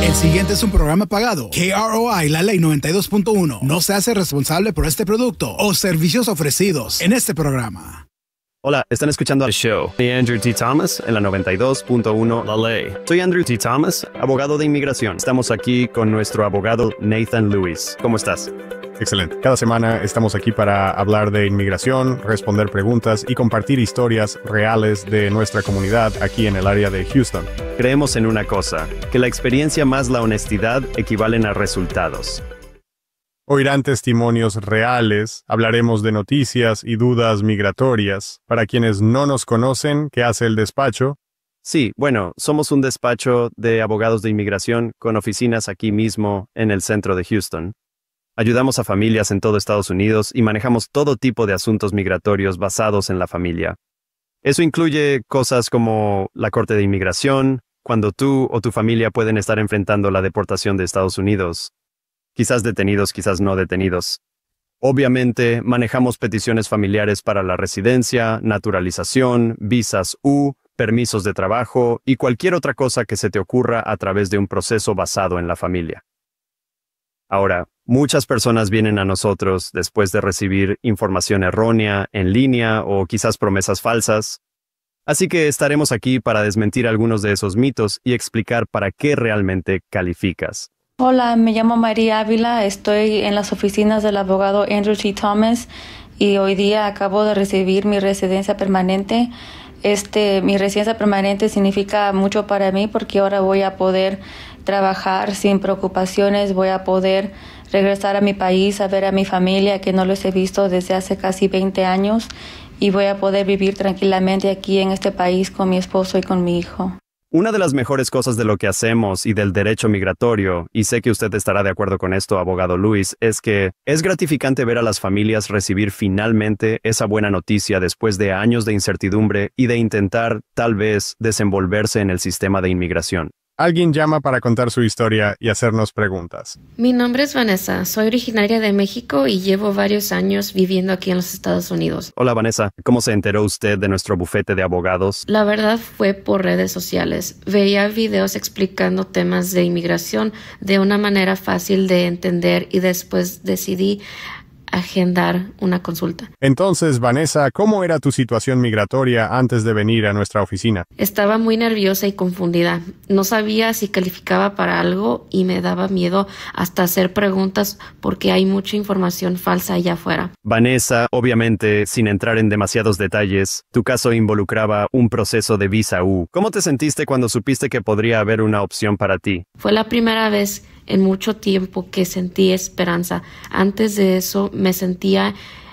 El siguiente es un programa pagado. KROI, la ley 92.1, no se hace responsable por este producto o servicios ofrecidos en este programa. Hola, están escuchando el show de Andrew T. Thomas en la 92.1 La Ley. Soy Andrew T. Thomas, abogado de inmigración. Estamos aquí con nuestro abogado Nathan Lewis. ¿Cómo estás? Excelente. Cada semana estamos aquí para hablar de inmigración, responder preguntas y compartir historias reales de nuestra comunidad aquí en el área de Houston. Creemos en una cosa, que la experiencia más la honestidad equivalen a resultados. Oirán testimonios reales, hablaremos de noticias y dudas migratorias. Para quienes no nos conocen, ¿qué hace el despacho? Sí, bueno, somos un despacho de abogados de inmigración con oficinas aquí mismo en el centro de Houston. Ayudamos a familias en todo Estados Unidos y manejamos todo tipo de asuntos migratorios basados en la familia. Eso incluye cosas como la Corte de Inmigración, cuando tú o tu familia pueden estar enfrentando la deportación de Estados Unidos. Quizás detenidos, quizás no detenidos. Obviamente, manejamos peticiones familiares para la residencia, naturalización, visas U, permisos de trabajo y cualquier otra cosa que se te ocurra a través de un proceso basado en la familia. Ahora, muchas personas vienen a nosotros después de recibir información errónea en línea o quizás promesas falsas. Así que estaremos aquí para desmentir algunos de esos mitos y explicar para qué realmente calificas. Hola, me llamo María Ávila, estoy en las oficinas del abogado Andrew T. Thomas y hoy día acabo de recibir mi residencia permanente. Mi residencia permanente significa mucho para mí porque ahora voy a poder trabajar sin preocupaciones, voy a poder regresar a mi país, a ver a mi familia que no los he visto desde hace casi 20 años y voy a poder vivir tranquilamente aquí en este país con mi esposo y con mi hijo. Una de las mejores cosas de lo que hacemos y del derecho migratorio, y sé que usted estará de acuerdo con esto, abogado Luis, es que es gratificante ver a las familias recibir finalmente esa buena noticia después de años de incertidumbre y de intentar, tal vez, desenvolverse en el sistema de inmigración. Alguien llama para contar su historia y hacernos preguntas. Mi nombre es Vanessa, soy originaria de México y llevo varios años viviendo aquí en los Estados Unidos. Hola Vanessa, ¿cómo se enteró usted de nuestro bufete de abogados? La verdad fue por redes sociales. Veía videos explicando temas de inmigración de una manera fácil de entender y después decidí agendar una consulta. Entonces, Vanessa, ¿cómo era tu situación migratoria antes de venir a nuestra oficina? Estaba muy nerviosa y confundida. No sabía si calificaba para algo y me daba miedo hasta hacer preguntas porque hay mucha información falsa allá afuera. Vanessa, obviamente, sin entrar en demasiados detalles, tu caso involucraba un proceso de visa U. ¿Cómo te sentiste cuando supiste que podría haber una opción para ti? Fue la primera vez en mucho tiempo que sentí esperanza. Antes de eso me sentía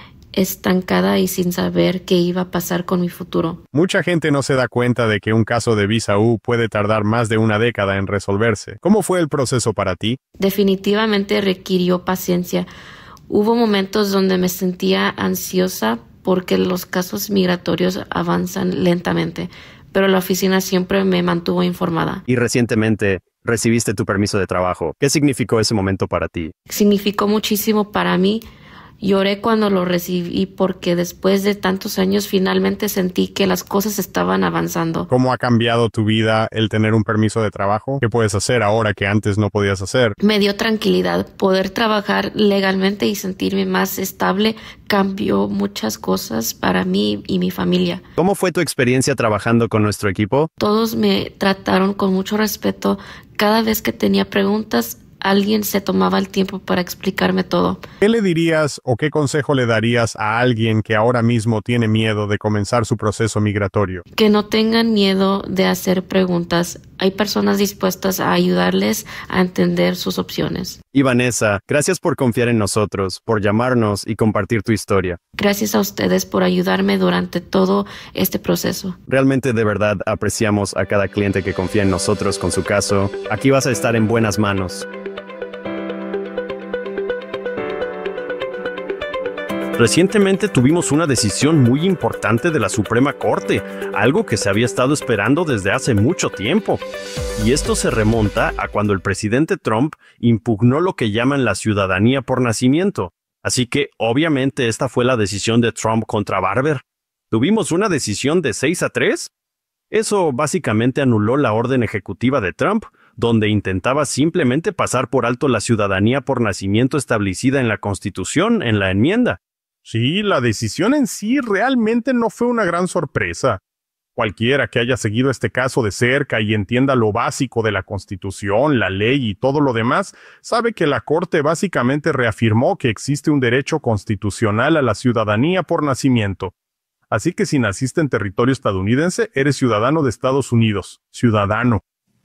estancada y sin saber qué iba a pasar con mi futuro. Mucha gente no se da cuenta de que un caso de visa U puede tardar más de una década en resolverse. ¿Cómo fue el proceso para ti? Definitivamente requirió paciencia. Hubo momentos donde me sentía ansiosa porque los casos migratorios avanzan lentamente, pero la oficina siempre me mantuvo informada. Y recientemente recibiste tu permiso de trabajo. ¿Qué significó ese momento para ti? Significó muchísimo para mí. Lloré cuando lo recibí porque después de tantos años finalmente sentí que las cosas estaban avanzando. ¿Cómo ha cambiado tu vida el tener un permiso de trabajo? ¿Qué puedes hacer ahora que antes no podías hacer? Me dio tranquilidad. Poder trabajar legalmente y sentirme más estable cambió muchas cosas para mí y mi familia. ¿Cómo fue tu experiencia trabajando con nuestro equipo? Todos me trataron con mucho respeto. Cada vez que tenía preguntas, alguien se tomaba el tiempo para explicarme todo. ¿Qué le dirías o qué consejo le darías a alguien que ahora mismo tiene miedo de comenzar su proceso migratorio? Que no tengan miedo de hacer preguntas. Hay personas dispuestas a ayudarles a entender sus opciones. Y Vanessa, gracias por confiar en nosotros, por llamarnos y compartir tu historia. Gracias a ustedes por ayudarme durante todo este proceso. Realmente de verdad apreciamos a cada cliente que confía en nosotros con su caso. Aquí vas a estar en buenas manos. Recientemente tuvimos una decisión muy importante de la Suprema Corte, algo que se había estado esperando desde hace mucho tiempo. Y esto se remonta a cuando el presidente Trump impugnó lo que llaman la ciudadanía por nacimiento. Así que, obviamente, esta fue la decisión de Trump contra Barber. ¿Tuvimos una decisión de 6-3? Eso básicamente anuló la orden ejecutiva de Trump, donde intentaba simplemente pasar por alto la ciudadanía por nacimiento establecida en la Constitución, en la enmienda. Sí, la decisión en sí realmente no fue una gran sorpresa. Cualquiera que haya seguido este caso de cerca y entienda lo básico de la Constitución, la ley y todo lo demás, sabe que la Corte básicamente reafirmó que existe un derecho constitucional a la ciudadanía por nacimiento. Así que si naciste en territorio estadounidense, eres ciudadano de Estados Unidos. Ciudadano.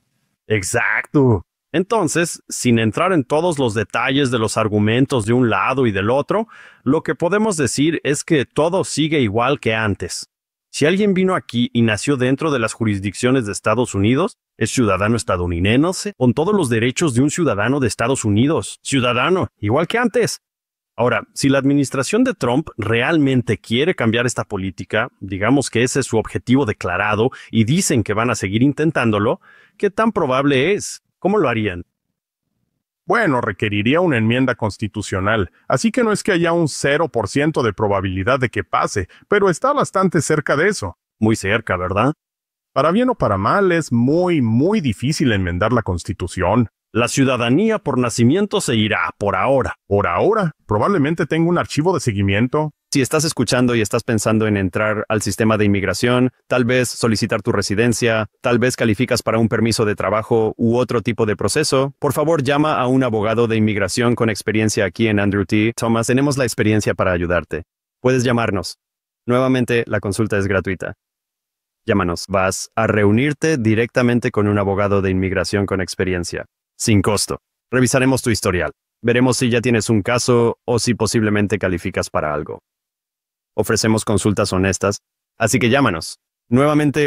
Exacto. Entonces, sin entrar en todos los detalles de los argumentos de un lado y del otro, lo que podemos decir es que todo sigue igual que antes. Si alguien vino aquí y nació dentro de las jurisdicciones de Estados Unidos, es ciudadano estadounidense, con todos los derechos de un ciudadano de Estados Unidos. Ciudadano, igual que antes. Ahora, si la administración de Trump realmente quiere cambiar esta política, digamos que ese es su objetivo declarado y dicen que van a seguir intentándolo, ¿qué tan probable es? ¿Cómo lo harían? Bueno, requeriría una enmienda constitucional, así que no es que haya un 0% de probabilidad de que pase, pero está bastante cerca de eso. Muy cerca, ¿verdad? Para bien o para mal, es muy difícil enmendar la Constitución. La ciudadanía por nacimiento se irá, por ahora. Por ahora, probablemente tenga un archivo de seguimiento. Si estás escuchando y estás pensando en entrar al sistema de inmigración, tal vez solicitar tu residencia, tal vez calificas para un permiso de trabajo u otro tipo de proceso, por favor llama a un abogado de inmigración con experiencia aquí en Andrew T. Thomas. Tenemos la experiencia para ayudarte. Puedes llamarnos. Nuevamente, la consulta es gratuita. Llámanos. Vas a reunirte directamente con un abogado de inmigración con experiencia, sin costo. Revisaremos tu historial. Veremos si ya tienes un caso o si posiblemente calificas para algo. Ofrecemos consultas honestas, así que llámanos. Nuevamente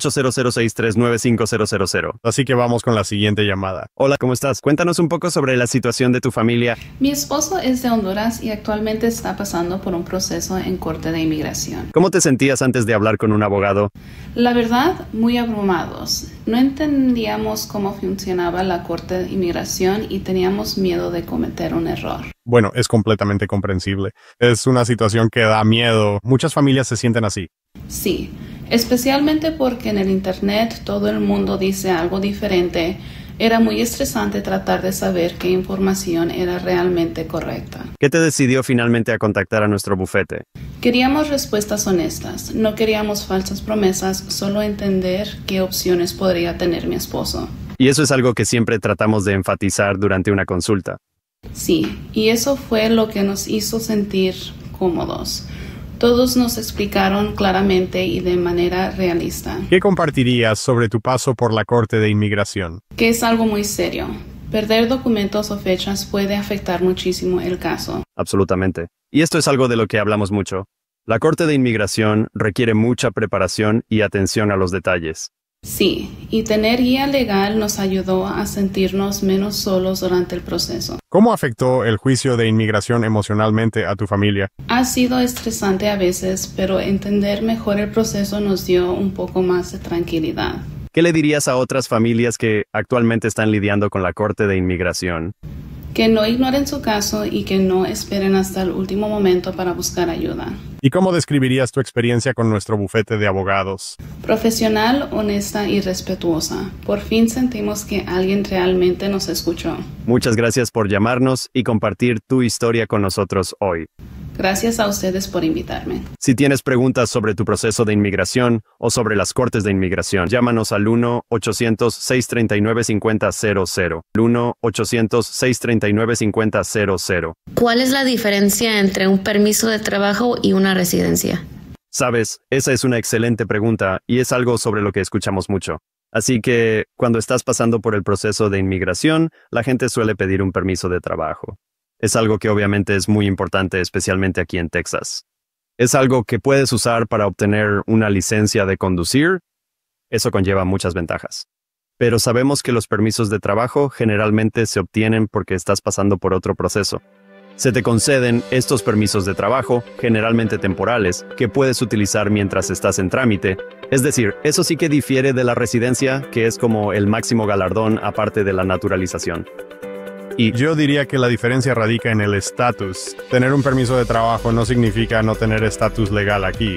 1-800-639-5000. Así que vamos con la siguiente llamada. Hola, ¿cómo estás? Cuéntanos un poco sobre la situación de tu familia. Mi esposo es de Honduras y actualmente está pasando por un proceso en corte de inmigración. ¿Cómo te sentías antes de hablar con un abogado? La verdad, muy abrumados. No entendíamos cómo funcionaba la corte de inmigración y teníamos miedo de cometer un error. Bueno, es completamente comprensible. Es una situación que da miedo. Muchas familias se sienten así. Sí, especialmente porque en el internet todo el mundo dice algo diferente. Era muy estresante tratar de saber qué información era realmente correcta. ¿Qué te decidió finalmente a contactar a nuestro bufete? Queríamos respuestas honestas. No queríamos falsas promesas, solo entender qué opciones podría tener mi esposo. Y eso es algo que siempre tratamos de enfatizar durante una consulta. Sí, y eso fue lo que nos hizo sentir cómodos. Todos nos explicaron claramente y de manera realista. ¿Qué compartirías sobre tu paso por la Corte de Inmigración? Que es algo muy serio. Perder documentos o fechas puede afectar muchísimo el caso. Absolutamente. Y esto es algo de lo que hablamos mucho. La Corte de Inmigración requiere mucha preparación y atención a los detalles. Sí, y tener guía legal nos ayudó a sentirnos menos solos durante el proceso. ¿Cómo afectó el juicio de inmigración emocionalmente a tu familia? Ha sido estresante a veces, pero entender mejor el proceso nos dio un poco más de tranquilidad. ¿Qué le dirías a otras familias que actualmente están lidiando con la Corte de Inmigración? Que no ignoren su caso y que no esperen hasta el último momento para buscar ayuda. ¿Y cómo describirías tu experiencia con nuestro bufete de abogados? Profesional, honesta y respetuosa. Por fin sentimos que alguien realmente nos escuchó. Muchas gracias por llamarnos y compartir tu historia con nosotros hoy. Gracias a ustedes por invitarme. Si tienes preguntas sobre tu proceso de inmigración o sobre las cortes de inmigración, llámanos al 1-800-639-5000. 1-800-639-5000. ¿Cuál es la diferencia entre un permiso de trabajo y una residencia? Sabes, esa es una excelente pregunta y es algo sobre lo que escuchamos mucho. Así que, cuando estás pasando por el proceso de inmigración, la gente suele pedir un permiso de trabajo. Es algo que obviamente es muy importante, especialmente aquí en Texas. Es algo que puedes usar para obtener una licencia de conducir. Eso conlleva muchas ventajas. Pero sabemos que los permisos de trabajo generalmente se obtienen porque estás pasando por otro proceso. Se te conceden estos permisos de trabajo, generalmente temporales, que puedes utilizar mientras estás en trámite. Es decir, eso sí que difiere de la residencia, que es como el máximo galardón aparte de la naturalización. Y yo diría que la diferencia radica en el estatus. Tener un permiso de trabajo no significa no tener estatus legal aquí.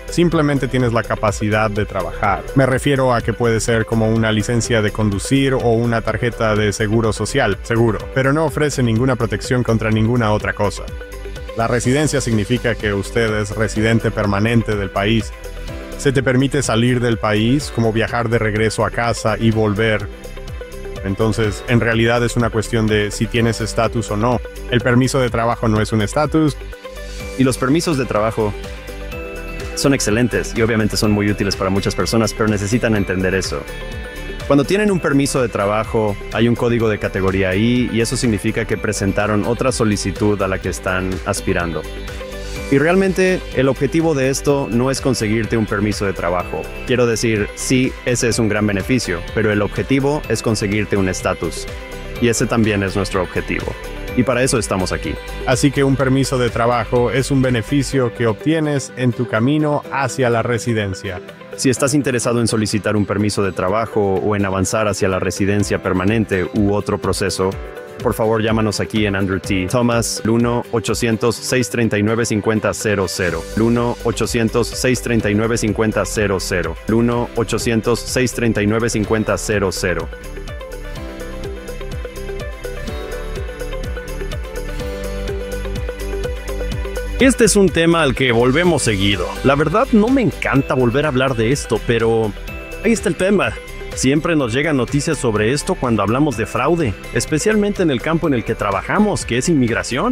Simplemente tienes la capacidad de trabajar. Me refiero a que puede ser como una licencia de conducir o una tarjeta de seguro social, seguro, pero no ofrece ninguna protección contra ninguna otra cosa. La residencia significa que usted es residente permanente del país. Se te permite salir del país, como viajar de regreso a casa y volver. Entonces, en realidad es una cuestión de si tienes estatus o no. El permiso de trabajo no es un estatus. Y los permisos de trabajo son excelentes y obviamente son muy útiles para muchas personas, pero necesitan entender eso. Cuando tienen un permiso de trabajo, hay un código de categoría I y eso significa que presentaron otra solicitud a la que están aspirando. Y realmente el objetivo de esto no es conseguirte un permiso de trabajo. Quiero decir, sí, ese es un gran beneficio, pero el objetivo es conseguirte un estatus. Y ese también es nuestro objetivo. Y para eso estamos aquí. Así que un permiso de trabajo es un beneficio que obtienes en tu camino hacia la residencia. Si estás interesado en solicitar un permiso de trabajo o en avanzar hacia la residencia permanente u otro proceso, por favor llámanos aquí en Andrew T. Thomas 1-800-639-5000. 1-800-639-5000. 1-800-639-5000. Este es un tema al que volvemos seguido. La verdad no me encanta volver a hablar de esto, pero ahí está el tema. Siempre nos llegan noticias sobre esto cuando hablamos de fraude, especialmente en el campo en el que trabajamos, que es inmigración.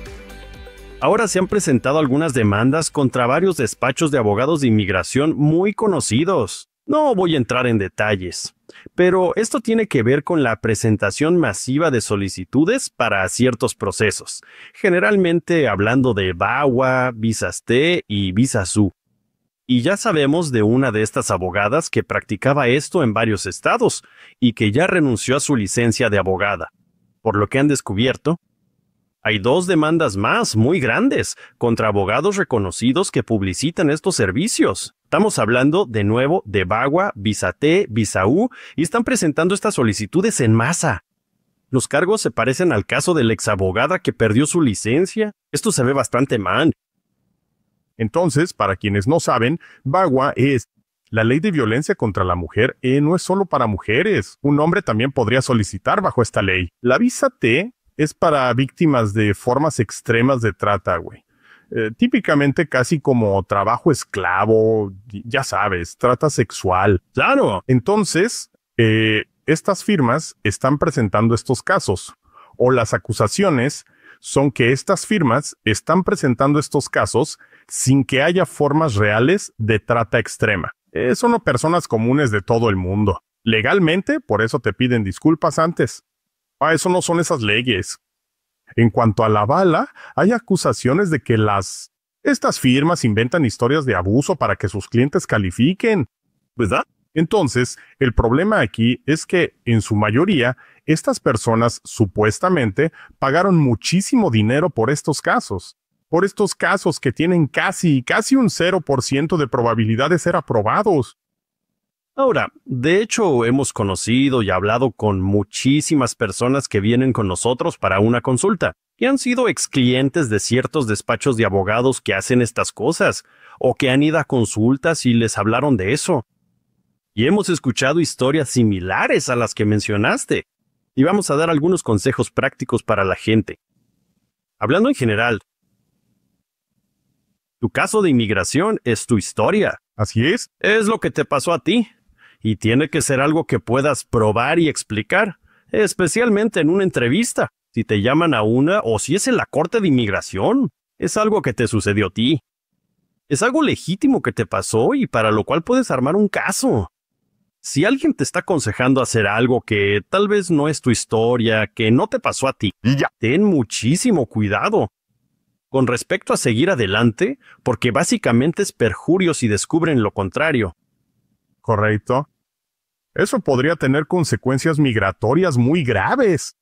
Ahora se han presentado algunas demandas contra varios despachos de abogados de inmigración muy conocidos. No voy a entrar en detalles, pero esto tiene que ver con la presentación masiva de solicitudes para ciertos procesos, generalmente hablando de VAWA, Visas T y Visas U. Y ya sabemos de una de estas abogadas que practicaba esto en varios estados y que ya renunció a su licencia de abogada. Por lo que han descubierto, hay 2 demandas más muy grandes contra abogados reconocidos que publicitan estos servicios. Estamos hablando de nuevo de VAWA, Visa T, Visa U y están presentando estas solicitudes en masa. Los cargos se parecen al caso de la exabogada que perdió su licencia. Esto se ve bastante mal. Entonces, para quienes no saben, VAWA es la ley de violencia contra la mujer. No es solo para mujeres. Un hombre también podría solicitar bajo esta ley. La Visa T es para víctimas de formas extremas de trata, güey. Típicamente casi como trabajo esclavo, ya sabes, trata sexual. ¡Claro! Entonces, estas firmas están presentando estos casos, o las acusaciones son que estas firmas están presentando estos casos sin que haya formas reales de trata extrema. Son personas comunes de todo el mundo. Legalmente, por eso te piden disculpas antes. Eso no son esas leyes. En cuanto a la bala, hay acusaciones de que estas firmas inventan historias de abuso para que sus clientes califiquen, ¿verdad? Entonces, el problema aquí es que, en su mayoría, estas personas supuestamente pagaron muchísimo dinero por estos casos. Por estos casos que tienen casi un 0% de probabilidad de ser aprobados. Ahora, de hecho, hemos conocido y hablado con muchísimas personas que vienen con nosotros para una consulta, que han sido ex clientes de ciertos despachos de abogados que hacen estas cosas, o que han ido a consultas y les hablaron de eso. Y hemos escuchado historias similares a las que mencionaste, y vamos a dar algunos consejos prácticos para la gente. Hablando en general, tu caso de inmigración es tu historia. Así es. Es lo que te pasó a ti. Y tiene que ser algo que puedas probar y explicar, especialmente en una entrevista, si te llaman a una o si es en la corte de inmigración. Es algo que te sucedió a ti. Es algo legítimo que te pasó y para lo cual puedes armar un caso. Si alguien te está aconsejando hacer algo que tal vez no es tu historia, que no te pasó a ti, ten muchísimo cuidado. Con respecto a seguir adelante, porque básicamente es perjurio si descubren lo contrario. Correcto. Eso podría tener consecuencias migratorias muy graves.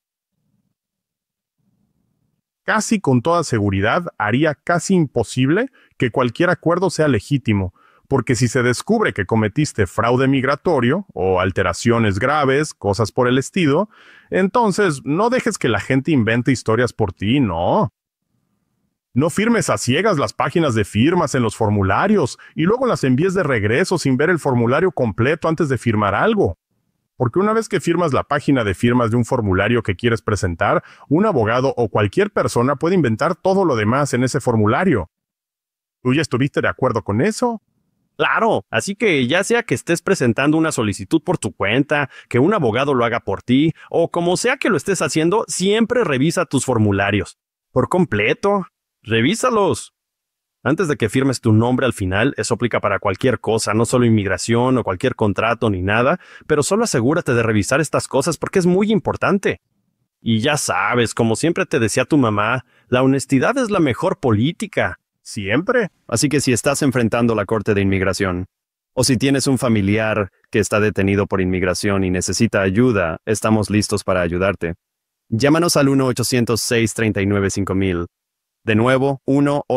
Casi con toda seguridad haría casi imposible que cualquier acuerdo sea legítimo, porque si se descubre que cometiste fraude migratorio o alteraciones graves, cosas por el estilo, entonces no dejes que la gente invente historias por ti, no. No firmes a ciegas las páginas de firmas en los formularios y luego las envíes de regreso sin ver el formulario completo antes de firmar algo. Porque una vez que firmas la página de firmas de un formulario que quieres presentar, un abogado o cualquier persona puede inventar todo lo demás en ese formulario. ¿Tú ya estuviste de acuerdo con eso? Claro, así que ya sea que estés presentando una solicitud por tu cuenta, que un abogado lo haga por ti, o como sea que lo estés haciendo, siempre revisa tus formularios. Por completo, revísalos. Antes de que firmes tu nombre al final, eso aplica para cualquier cosa, no solo inmigración o cualquier contrato ni nada, pero solo asegúrate de revisar estas cosas porque es muy importante. Y ya sabes, como siempre te decía tu mamá, la honestidad es la mejor política. ¿Siempre? Así que si estás enfrentando la Corte de Inmigración, o si tienes un familiar que está detenido por inmigración y necesita ayuda, estamos listos para ayudarte. Llámanos al 1-800-639-5000. De nuevo, 1